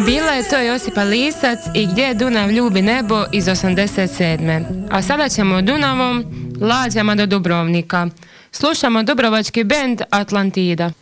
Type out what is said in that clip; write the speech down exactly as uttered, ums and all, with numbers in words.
Bila je to Josipa Lisac i Gdje Dunav ljubi nebo iz osamdeset sedme. A sada ćemo Dunavom, lađama do Dubrovnika. Slušamo dubrovački bend Atlantida.